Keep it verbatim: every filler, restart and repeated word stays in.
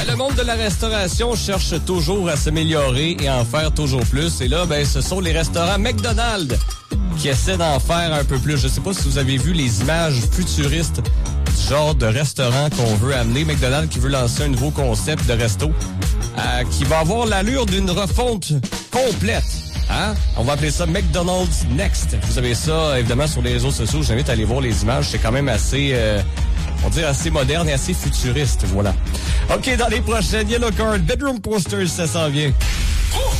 Ben, le monde de la restauration cherche toujours à s'améliorer et à en faire toujours plus. Et là, ben, ce sont les restaurants McDonald's qui essaient d'en faire un peu plus. Je sais pas si vous avez vu les images futuristes du genre de restaurant qu'on veut amener. McDonald's qui veut lancer un nouveau concept de resto euh, qui va avoir l'allure d'une refonte complète. Hein? On va appeler ça McDonald's Next. Vous avez ça, évidemment, sur les réseaux sociaux. J'invite à aller voir les images. C'est quand même assez, euh, on dirait assez moderne et assez futuriste. Voilà. OK, dans les prochaines, Yellow Card, Bedroom Posters, ça s'en vient.